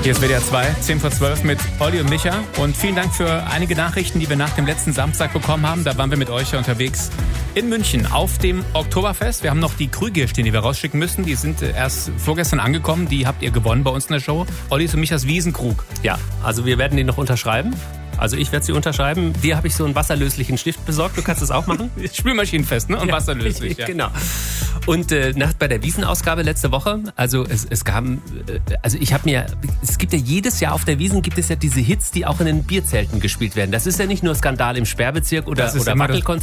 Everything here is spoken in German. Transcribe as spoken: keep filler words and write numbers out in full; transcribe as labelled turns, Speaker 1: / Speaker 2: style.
Speaker 1: Hier ist W D R zwei, zehn vor zwölf mit Olli und Micha. Und vielen Dank für einige Nachrichten, die wir nach dem letzten Samstag bekommen haben. Da waren wir mit euch ja unterwegs in München auf dem Oktoberfest. Wir haben noch die Krüge hier stehen, die wir rausschicken müssen. Die sind erst vorgestern angekommen. Die habt ihr gewonnen bei uns in der Show. Ollis und Michas Wiesenkrug.
Speaker 2: Ja, also wir werden den noch unterschreiben. Also ich werde sie unterschreiben. Dir habe ich so einen wasserlöslichen Stift besorgt. Du kannst das auch machen.
Speaker 1: Spülmaschinenfest, ne? Und ja, wasserlöslich. Ja.
Speaker 2: Genau. Und äh, nach, bei der Wiesenausgabe letzte Woche, also es, es kam, äh, also ich habe mir, es gibt ja jedes Jahr auf der Wiesn gibt es ja diese Hits, die auch in den Bierzelten gespielt werden. Das ist ja nicht nur Skandal im Sperrbezirk oder, oder Wackelkonzert.